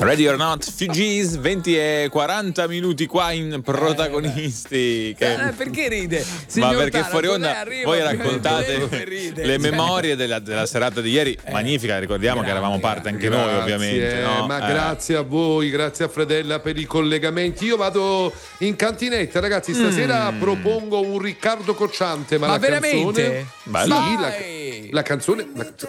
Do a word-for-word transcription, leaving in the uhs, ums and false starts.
Ready or Not, Fugees, venti e quaranta minuti qua in protagonisti. Che... Eh, perché ride? Ma perché Tana, fuori onda arriva, voi raccontate ride, le cioè. memorie della, della serata di ieri, eh, magnifica, ricordiamo grande, che eravamo parte anche grazie, noi ovviamente. No? Ma eh. grazie a voi, grazie a Fredella per i collegamenti. Io vado in cantinetta, ragazzi, stasera mm. propongo un Riccardo Cocciante, ma, ma la veramente? canzone... Sì, la, la canzone... La,